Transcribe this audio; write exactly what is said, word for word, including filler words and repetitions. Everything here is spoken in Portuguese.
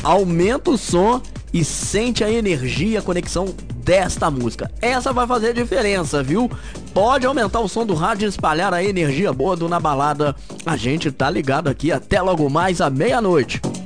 aumenta o som e sente a energia, a conexão desta música. Essa vai fazer a diferença, viu? Pode aumentar o som do rádio e espalhar a energia boa do Na Balada. A gente tá ligado aqui até logo mais à meia-noite.